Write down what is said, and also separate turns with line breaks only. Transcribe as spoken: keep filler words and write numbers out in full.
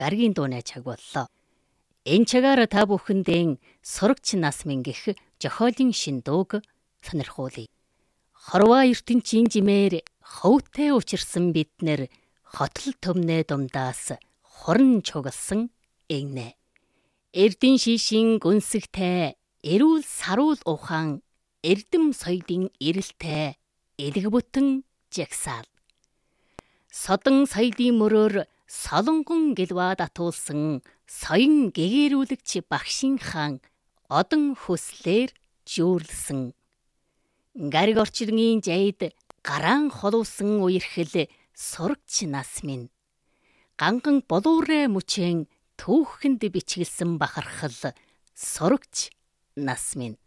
гаригийн дууны цаг боллоо. Энэ цагаар та бүхэндээ сурагч нас минь гэх зохиолын шин дууг сонирхуулъя. Хорвоо ертөнцийн жимээр ховтой учирсан биднэр хотл төмнөө дундаас хорн чугалсан эгнэ. Эрдэн шишин гүнсгтэй эрүүл саруул ухаан эрдэм соёлын эрэлтэй элэг бүтэн жагсаал. Содон соёлын мөрөөр солонгон гэлваа татуулсан соён гэгэрүүлэгч багшин хаан одон хүслээр жүүрлсэн. Гариг орчилгийн жайд гараан холуусан үерхэл сурагч нас минь. Ганган болуурэ мөчэн түүхэнд бичгэлсэн бахархал сурагч нас минь.